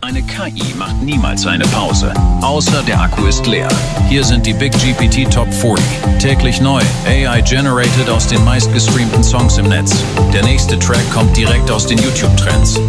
Eine KI macht niemals eine Pause, außer der Akku ist leer. Hier sind die Big GPT Top 40. Täglich neu, AI-generated aus den meistgestreamten Songs im Netz. Der nächste Track kommt direkt aus den YouTube-Trends.